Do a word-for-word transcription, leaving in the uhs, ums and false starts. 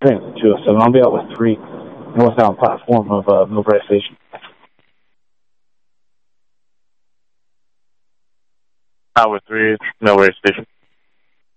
train to us, so I'll be out with three northbound platform of uh, Millbrae Station. Out with three, Millbrae Station.